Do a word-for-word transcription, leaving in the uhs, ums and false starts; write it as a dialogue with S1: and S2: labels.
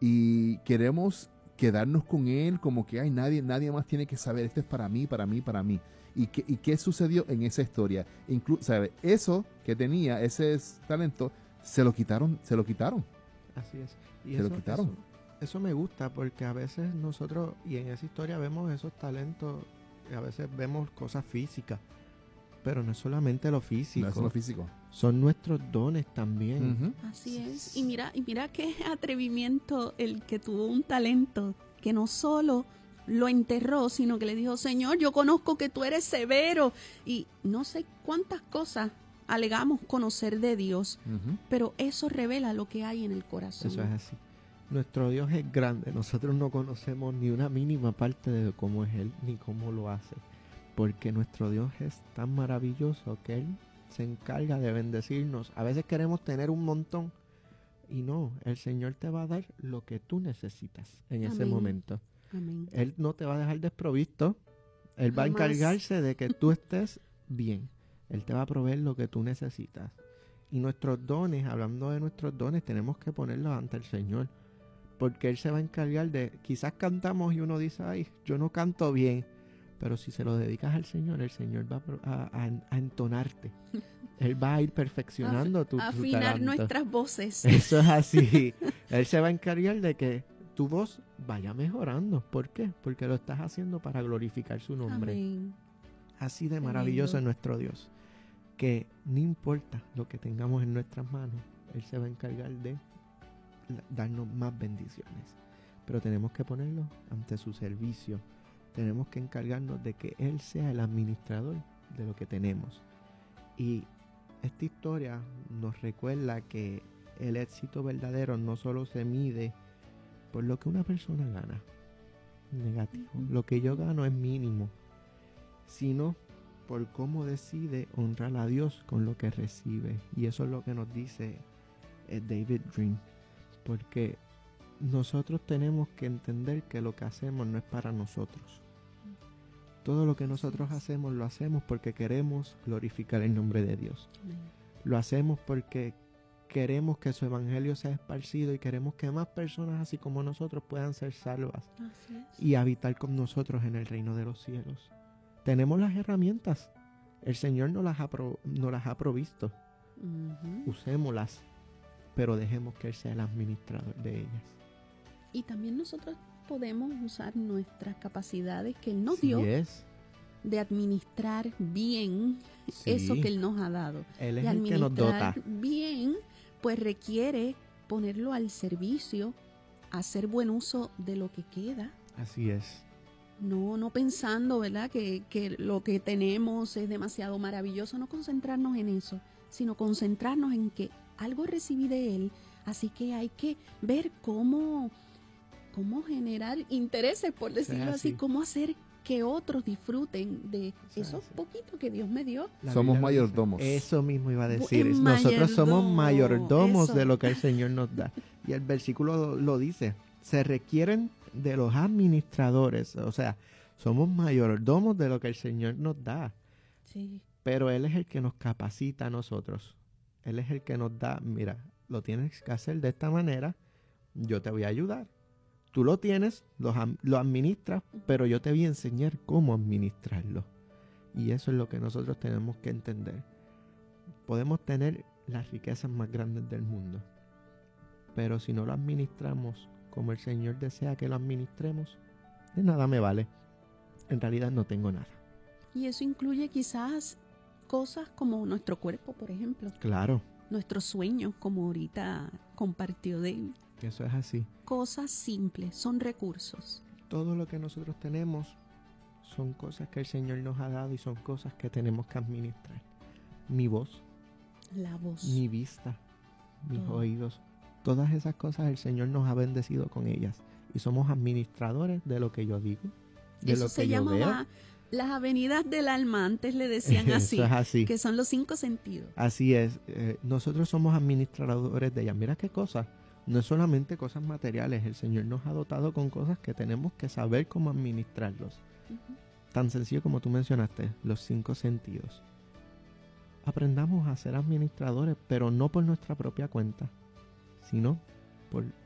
S1: y queremos quedarnos con él como que ay, nadie, nadie más tiene que saber, esto es para mí, para mí, para mí. ¿Y qué, y qué sucedió en esa historia? Inclu ¿sabe? Eso que tenía, ese talento, se lo quitaron, se lo quitaron.
S2: Así es. Y
S1: se
S2: eso,
S1: lo quitaron.
S2: Eso, eso me gusta porque a veces nosotros, y en esa historia vemos esos talentos, y a veces vemos cosas físicas, pero no es solamente lo físico.
S1: No es lo físico.
S2: Son nuestros dones también.
S1: Uh-huh.
S3: Así es. Y mira, y mira qué atrevimiento el que tuvo un talento que no solo lo enterró, sino que le dijo, Señor, yo conozco que tú eres severo. Y no sé cuántas cosas alegamos conocer de Dios, uh-huh. pero eso revela lo que hay en el corazón.
S2: Eso es así. Nuestro Dios es grande. Nosotros no conocemos ni una mínima parte de cómo es Él, ni cómo lo hace. Porque nuestro Dios es tan maravilloso que Él se encarga de bendecirnos. A veces queremos tener un montón y no, el Señor te va a dar lo que tú necesitas en
S3: Amén.
S2: Ese momento.
S3: Amén.
S2: Él no te va a dejar desprovisto. Él va
S3: Jamás.
S2: a encargarse de que tú estés bien. Él te va a proveer lo que tú necesitas. Y nuestros dones, hablando de nuestros dones, tenemos que ponerlos ante el Señor. Porque Él se va a encargar de... Quizás cantamos y uno dice, ay, yo no canto bien. Pero si se lo dedicas al Señor, el Señor va a, a, a entonarte. Él va a ir perfeccionando tu, tu talento.
S3: Afinar nuestras voces.
S2: Eso es así. Él se va a encargar de que tu voz vaya mejorando. ¿Por qué? Porque lo estás haciendo para glorificar su nombre.
S3: Amén.
S2: Así de maravilloso es nuestro Dios. Que no importa lo que tengamos en nuestras manos, Él se va a encargar de darnos más bendiciones. Pero tenemos que ponerlo ante su servicio. Tenemos que encargarnos de que Él sea el administrador de lo que tenemos. Y esta historia nos recuerda que el éxito verdadero no solo se mide por lo que una persona gana, negativo, uh-huh. lo que yo gano es mínimo, sino por cómo decide honrar a Dios con lo que recibe. Y eso es lo que nos dice eh, David Dream, porque nosotros tenemos que entender que lo que hacemos no es para nosotros. Todo lo que nosotros hacemos lo hacemos porque queremos glorificar el nombre de Dios. Amén. Lo hacemos porque queremos que su evangelio sea esparcido y queremos que más personas así como nosotros puedan ser salvas y habitar con nosotros en el reino de los cielos. Tenemos las herramientas. El Señor nos las ha, pro, nos las ha provisto. Uh-huh. Usémoslas, pero dejemos que Él sea el administrador de ellas.
S3: Y también nosotros podemos usar nuestras capacidades que Él nos
S2: sí
S3: dio
S2: es.
S3: de administrar bien sí. eso que Él nos ha dado.
S2: Él es
S3: y
S2: el que nos dota.
S3: Bien, pues requiere ponerlo al servicio, hacer buen uso de lo que queda.
S2: Así es.
S3: No, no pensando, ¿verdad?, que, que lo que tenemos es demasiado maravilloso, no concentrarnos en eso, sino concentrarnos en que algo recibí de Él, así que hay que ver cómo, cómo generar intereses, por decirlo así. así, cómo hacer que otros disfruten de eso poquito que Dios me dio.
S1: La somos mayordomos.
S2: Eso mismo iba a decir. En Nosotros mayordomo, somos mayordomos eso. de lo que el Señor nos da. Y el versículo lo, lo dice. Se requieren de los administradores. O sea, somos mayordomos de lo que el Señor nos da.
S3: Sí.
S2: Pero Él es el que nos capacita a nosotros. Él es el que nos da, mira, lo tienes que hacer de esta manera. Yo te voy a ayudar. Tú lo tienes, lo, lo administras, pero yo te voy a enseñar cómo administrarlo. Y eso es lo que nosotros tenemos que entender. Podemos tener las riquezas más grandes del mundo, pero si no lo administramos como el Señor desea que lo administremos, de nada me vale. En realidad no tengo nada.
S3: Y eso incluye quizás cosas como nuestro cuerpo, por ejemplo.
S2: Claro.
S3: Nuestros sueños, como ahorita compartió David.
S2: Eso es así.
S3: Cosas simples, son recursos.
S2: Todo lo que nosotros tenemos son cosas que el Señor nos ha dado y son cosas que tenemos que administrar. Mi voz.
S3: La voz.
S2: Mi vista. Mis
S3: Todo.
S2: oídos. Todas esas cosas el Señor nos ha bendecido con ellas. Y somos administradores de lo que yo digo. De
S3: Eso
S2: lo
S3: se
S2: que yo veo.
S3: llamaba las avenidas del alma, antes le decían así,
S2: Eso es así.
S3: Que son los cinco sentidos.
S2: Así es. Eh, nosotros somos administradores de ellas. Mira qué cosas. No es solamente cosas materiales. El Señor nos ha dotado con cosas que tenemos que saber cómo administrarlos. Uh-huh. Tan sencillo como tú mencionaste, los cinco sentidos. Aprendamos a ser administradores, pero no por nuestra propia cuenta, sino por